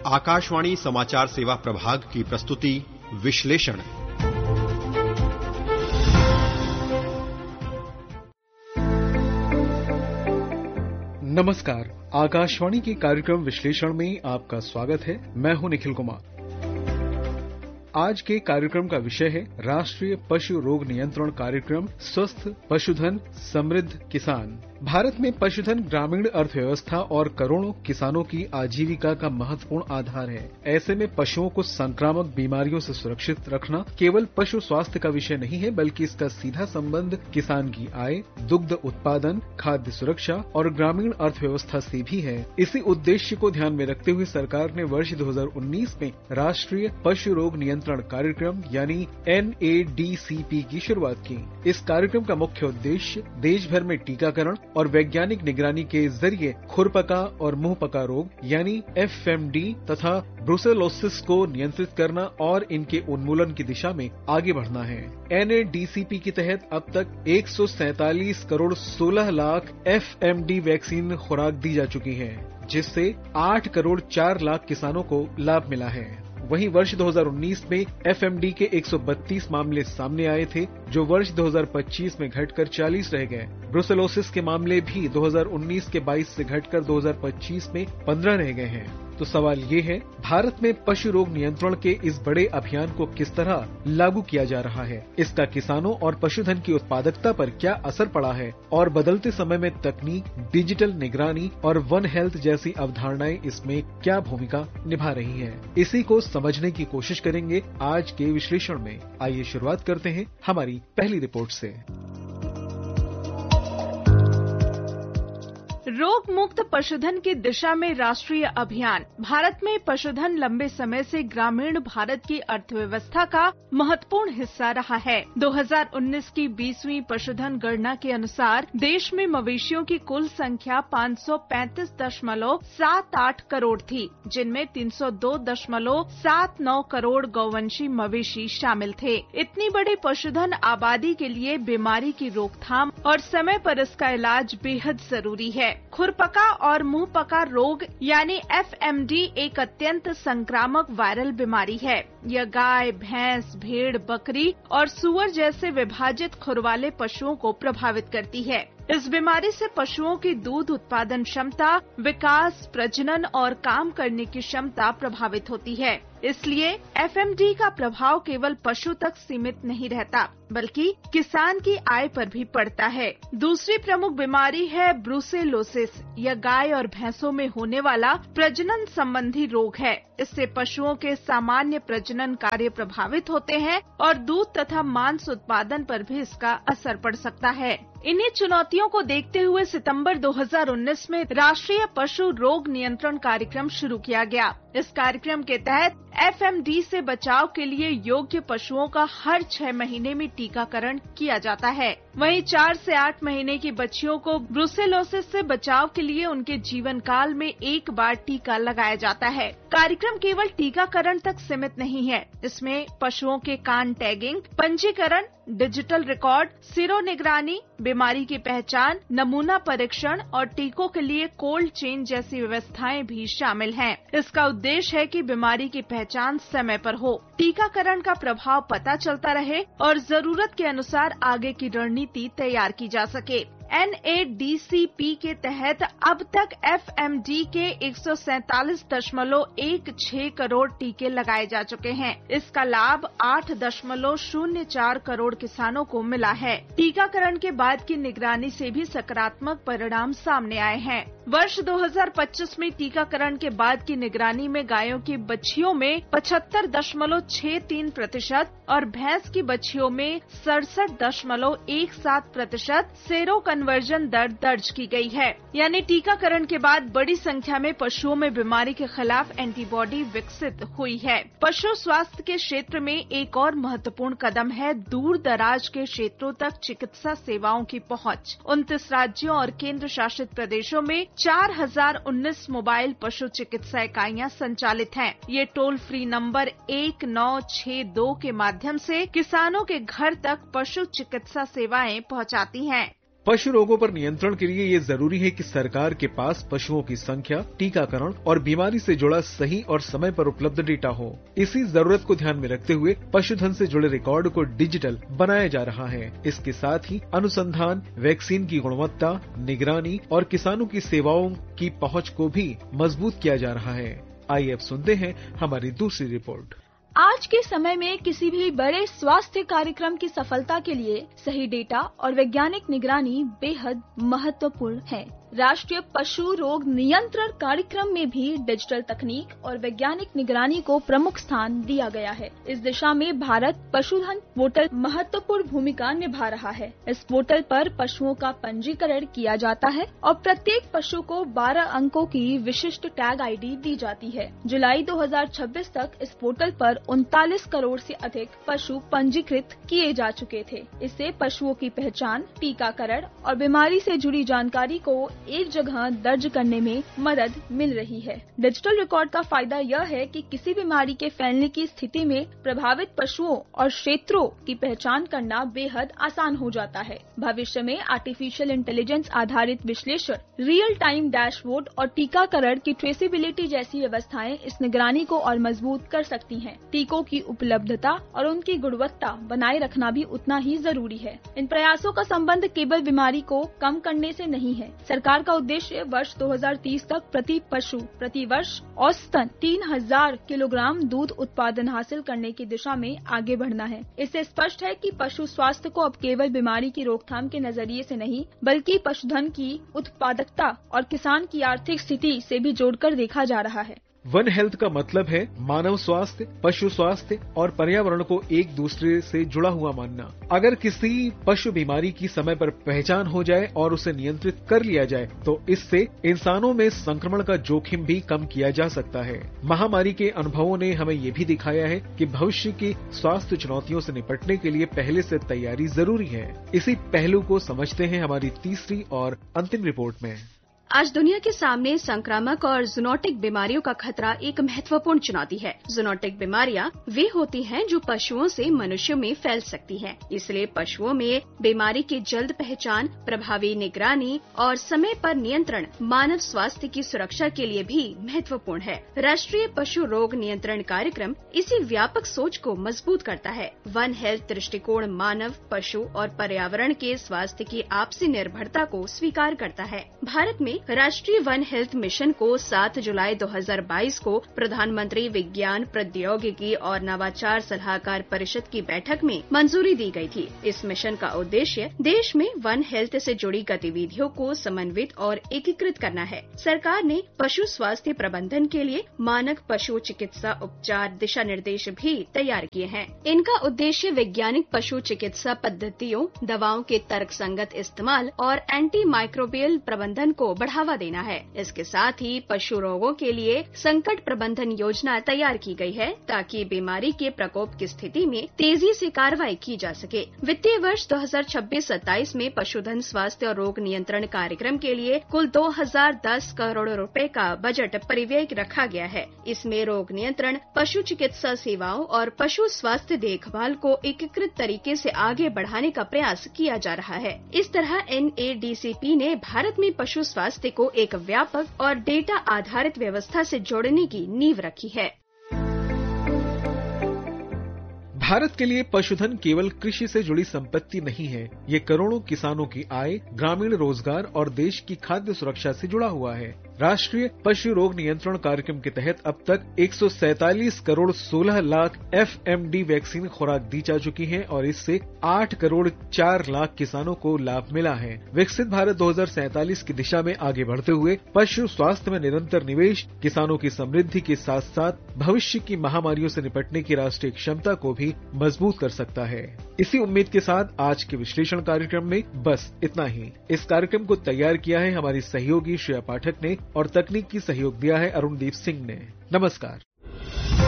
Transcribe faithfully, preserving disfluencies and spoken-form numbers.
आकाशवाणी समाचार सेवा प्रभाग की प्रस्तुति विश्लेषण। नमस्कार, आकाशवाणी के कार्यक्रम विश्लेषण में आपका स्वागत है। मैं हूं निखिल कुमार। आज के कार्यक्रम का विषय है राष्ट्रीय पशु रोग नियंत्रण कार्यक्रम स्वस्थ पशुधन समृद्ध किसान। भारत में पशुधन ग्रामीण अर्थव्यवस्था और करोड़ों किसानों की आजीविका का महत्वपूर्ण आधार है। ऐसे में पशुओं को संक्रामक बीमारियों से सुरक्षित रखना केवल पशु स्वास्थ्य का विषय नहीं है, बल्कि इसका सीधा संबंध किसान की आय, दुग्ध उत्पादन, खाद्य सुरक्षा और ग्रामीण अर्थव्यवस्था से भी है। इसी उद्देश्य को ध्यान में रखते हुए सरकार ने वर्ष दो हज़ार उन्नीस में राष्ट्रीय पशु रोग नियंत्रण कार्यक्रम यानी N A D C P की शुरुआत की। इस कार्यक्रम का मुख्य उद्देश्य देश भर में टीकाकरण और वैज्ञानिक निगरानी के जरिए खुरपका और मुंहपका रोग यानी एफ एम डी तथा ब्रुसेलोसिस को नियंत्रित करना और इनके उन्मूलन की दिशा में आगे बढ़ना है। N A D C P के तहत अब तक एक सौ सैंतालीस करोड़ सोलह lakh F M D vaccine खुराक दी जा चुकी है, जिससे आठ करोड़ चार लाख किसानों को लाभ मिला है। वहीं वर्ष दो हज़ार उन्नीस में एफ एम डी के एक सौ बत्तीस मामले सामने आए थे, जो वर्ष दो हज़ार पच्चीस में घटकर चालीस रह गए। ब्रुसेलोसिस के मामले भी दो हज़ार उन्नीस के बाईस से घटकर दो हज़ार पच्चीस में पंद्रह रह गए हैं। तो सवाल ये है, भारत में पशु रोग नियंत्रण के इस बड़े अभियान को किस तरह लागू किया जा रहा है? इसका किसानों और पशुधन की उत्पादकता पर क्या असर पड़ा है? और बदलते समय में तकनीक, डिजिटल निगरानी और वन हेल्थ जैसी अवधारणाएं इसमें क्या भूमिका निभा रही हैं? इसी को समझने की कोशिश करेंगे आज के विश्लेषण में। आइए शुरुआत करते हैं हमारी पहली रिपोर्ट से। रोग मुक्त पशुधन की दिशा में राष्ट्रीय अभियान। भारत में पशुधन लंबे समय से ग्रामीण भारत की अर्थव्यवस्था का महत्वपूर्ण हिस्सा रहा है। दो हज़ार उन्नीस की बीसवीं पशुधन गणना के अनुसार देश में मवेशियों की कुल संख्या पाँच सौ पैंतीस दशमलव सात आठ करोड़ थी, जिनमें तीन सौ दो दशमलव सात नौ करोड़ गौवंशी मवेशी शामिल थे। इतनी बड़ी पशुधन आबादी के लिए बीमारी की रोकथाम और समय पर इसका इलाज बेहद जरूरी है। खुरपका और मुंहपका रोग यानी एफ एम डी एक अत्यंत संक्रामक वायरल बीमारी है। यह गाय, भैंस, भेड़, बकरी और सुअर जैसे विभाजित खुर वाले पशुओं को प्रभावित करती है। इस बीमारी से पशुओं की दूध उत्पादन क्षमता, विकास, प्रजनन और काम करने की क्षमता प्रभावित होती है। इसलिए एफ एम डी का प्रभाव केवल पशु तक सीमित नहीं रहता, बल्कि किसान की आय पर भी पड़ता है। दूसरी प्रमुख बीमारी है ब्रुसेलोसिस। यह गाय और भैंसों में होने वाला प्रजनन संबंधी रोग है। इससे पशुओं के सामान्य प्रजनन कार्य प्रभावित होते हैं और दूध तथा मांस उत्पादन पर भी इसका असर पड़ सकता है। इन्हीं चुनौतियों को देखते हुए सितंबर दो हज़ार उन्नीस में राष्ट्रीय पशु रोग नियंत्रण कार्यक्रम शुरू किया गया। इस कार्यक्रम के तहत एफ एम डी से बचाव के लिए योग्य पशुओं का हर छह महीने में टीकाकरण किया जाता है। वहीं चार से आठ महीने की बच्चियों को ब्रुसेलोसिस से बचाव के लिए उनके जीवन काल में एक बार टीका लगाया जाता है। कार्यक्रम केवल टीकाकरण तक सीमित नहीं है। इसमें पशुओं के कान टैगिंग, पंजीकरण, डिजिटल रिकॉर्ड, सीरो निगरानी, बीमारी की पहचान, नमूना परीक्षण और टीकों के लिए कोल्ड चेन जैसी व्यवस्थाएं भी शामिल हैं। इसका उद्देश्य है कि बीमारी की पहचान समय पर हो, टीकाकरण का प्रभाव पता चलता रहे और जरूरत के अनुसार आगे की रणनीति तैयार की जा सके। N A D C P के तहत अब तक एफ एम डी के एक सौ सैंतालीस दशमलव एक छह करोड़ टीके लगाए जा चुके हैं। इसका लाभ आठ दशमलव शून्य चार करोड़ किसानों को मिला है। टीकाकरण के बाद की निगरानी से भी सकारात्मक परिणाम सामने आए हैं। वर्ष दो हज़ार पच्चीस में टीकाकरण के बाद की निगरानी में गायों की बच्चियों में पचहत्तर दशमलव छह तीन प्रतिशत और भैंस की बच्चियों में सड़सठ दशमलव एक सात प्रतिशत सेरो कन्वर्जन दर दर्ज की गई है। यानी टीकाकरण के बाद बड़ी संख्या में पशुओं में बीमारी के खिलाफ एंटीबॉडी विकसित हुई है। पशु स्वास्थ्य के क्षेत्र में एक और महत्वपूर्ण कदम है दूर दराज के क्षेत्रों तक चिकित्सा सेवाओं की पहुंच। उनतीस राज्यों और केंद्र शासित प्रदेशों में चार हजार उन्नीस मोबाइल पशु चिकित्सा इकाइयां संचालित हैं। ये टोल फ्री नंबर एक नौ छह दो के माध्यम से किसानों के घर तक पशु चिकित्सा सेवाएं पहुंचाती हैं। पशु रोगों पर नियंत्रण के लिए ये जरूरी है कि सरकार के पास पशुओं की संख्या, टीकाकरण और बीमारी से जुड़ा सही और समय पर उपलब्ध डेटा हो। इसी जरूरत को ध्यान में रखते हुए पशुधन से जुड़े रिकॉर्ड को डिजिटल बनाया जा रहा है। इसके साथ ही अनुसंधान, वैक्सीन की गुणवत्ता, निगरानी और किसानों की सेवाओं की पहुंच को भी मजबूत किया जा रहा है। आइए अब सुनते हैं हमारी दूसरी रिपोर्ट। आज के समय में किसी भी बड़े स्वास्थ्य कार्यक्रम की सफलता के लिए सही डेटा और वैज्ञानिक निगरानी बेहद महत्वपूर्ण है। राष्ट्रीय पशु रोग नियंत्रण कार्यक्रम में भी डिजिटल तकनीक और वैज्ञानिक निगरानी को प्रमुख स्थान दिया गया है। इस दिशा में भारत पशुधन पोर्टल महत्वपूर्ण भूमिका निभा रहा है। इस पोर्टल पर पशुओं का पंजीकरण किया जाता है और प्रत्येक पशु को बारह अंकों की विशिष्ट टैग आईडी दी जाती है। जुलाई दो हज़ार छब्बीस तक इस पोर्टल पर उनतालीस करोड़ से अधिक पशु पंजीकृत किए जा चुके थे। इससे पशुओं की पहचान, टीकाकरण और बीमारी से जुड़ी जानकारी को एक जगह दर्ज करने में मदद मिल रही है। डिजिटल रिकॉर्ड का फायदा यह है कि किसी बीमारी के फैलने की स्थिति में प्रभावित पशुओं और क्षेत्रों की पहचान करना बेहद आसान हो जाता है। भविष्य में आर्टिफिशियल इंटेलिजेंस आधारित विश्लेषण, रियल टाइम डैशबोर्ड और टीकाकरण की ट्रेसेबिलिटी जैसी व्यवस्थाएं इस निगरानी को और मजबूत कर सकती हैं। टीकों की उपलब्धता और उनकी गुणवत्ता बनाए रखना भी उतना ही जरूरी है। इन प्रयासों का संबंध केवल बीमारी को कम करने से नहीं है। सरकार का उद्देश्य वर्ष दो हज़ार तीस तक प्रति पशु प्रति वर्ष औसतन तीन हज़ार किलोग्राम दूध उत्पादन हासिल करने की दिशा में आगे बढ़ना है। इससे स्पष्ट है कि पशु स्वास्थ्य को अब केवल बीमारी की रोकथाम के नजरिए से नहीं, बल्कि पशुधन की उत्पादकता और किसान की आर्थिक स्थिति से भी जोड़कर देखा जा रहा है। वन हेल्थ का मतलब है मानव स्वास्थ्य, पशु स्वास्थ्य और पर्यावरण को एक दूसरे से जुड़ा हुआ मानना। अगर किसी पशु बीमारी की समय पर पहचान हो जाए और उसे नियंत्रित कर लिया जाए तो इससे इंसानों में संक्रमण का जोखिम भी कम किया जा सकता है। महामारी के अनुभवों ने हमें ये भी दिखाया है कि भविष्य की स्वास्थ्य चुनौतियों से निपटने के लिए पहले से तैयारी जरूरी है। इसी पहलू को समझते हैं हमारी तीसरी और अंतिम रिपोर्ट में। आज दुनिया के सामने संक्रामक और जूनोटिक बीमारियों का खतरा एक महत्वपूर्ण चुनौती है। जूनोटिक बीमारियां वे होती हैं जो पशुओं से मनुष्यों में फैल सकती हैं। इसलिए पशुओं में बीमारी की जल्द पहचान, प्रभावी निगरानी और समय पर नियंत्रण मानव स्वास्थ्य की सुरक्षा के लिए भी महत्वपूर्ण है। राष्ट्रीय पशु रोग नियंत्रण कार्यक्रम इसी व्यापक सोच को मजबूत करता है। वन हेल्थ दृष्टिकोण मानव, पशु और पर्यावरण के स्वास्थ्य की आपसी निर्भरता को स्वीकार करता है। भारत में राष्ट्रीय वन हेल्थ मिशन को सात जुलाई दो हज़ार बाईस को प्रधानमंत्री विज्ञान, प्रौद्योगिकी और नवाचार सलाहकार परिषद की बैठक में मंजूरी दी गई थी। इस मिशन का उद्देश्य देश में वन हेल्थ से जुड़ी गतिविधियों को समन्वित और एकीकृत करना है। सरकार ने पशु स्वास्थ्य प्रबंधन के लिए मानक पशु चिकित्सा उपचार दिशा निर्देश भी तैयार किए हैं। इनका उद्देश्य वैज्ञानिक पशु चिकित्सा पद्धतियों, दवाओं के तर्कसंगत इस्तेमाल और एंटी माइक्रोबियल प्रबंधन को बढ़ावा देना है। इसके साथ ही पशु रोगों के लिए संकट प्रबंधन योजना तैयार की गई है ताकि बीमारी के प्रकोप की स्थिति में तेजी से कार्रवाई की जा सके। वित्तीय वर्ष दो हज़ार छब्बीस सत्ताईस में पशुधन स्वास्थ्य और रोग नियंत्रण कार्यक्रम के लिए कुल दो हज़ार दस करोड़ रुपए का बजट परिव्यय रखा गया है। इसमें रोग नियंत्रण, पशु चिकित्सा सेवाओं और पशु स्वास्थ्य देखभाल को एकीकृत तरीके से आगे बढ़ाने का प्रयास किया जा रहा है। इस तरह N A D C P ने भारत में पशु स्वास्थ्य को एक व्यापक और डेटा आधारित व्यवस्था से जोड़ने की नींव रखी है। भारत के लिए पशुधन केवल कृषि से जुड़ी संपत्ति नहीं है, ये करोड़ों किसानों की आय, ग्रामीण रोजगार और देश की खाद्य सुरक्षा से जुड़ा हुआ है। राष्ट्रीय पशु रोग नियंत्रण कार्यक्रम के तहत अब तक एक सौ सैंतालीस करोड़ सोलह lakh F M D vaccine खुराक दी जा चुकी है और इससे आठ करोड़ चार लाख किसानों को लाभ मिला है। विकसित भारत दो हज़ार सैंतालीस की दिशा में आगे बढ़ते हुए पशु स्वास्थ्य में निरंतर निवेश किसानों की समृद्धि के साथ साथ भविष्य की महामारियों से निपटने की राष्ट्रीय क्षमता को भी मजबूत कर सकता है। इसी उम्मीद के साथ आज के विश्लेषण कार्यक्रम में बस इतना ही। इस कार्यक्रम को तैयार किया है हमारी सहयोगी श्रेया पाठक ने और तकनीक की सहयोग दिया है अरुणदीप सिंह ने। नमस्कार।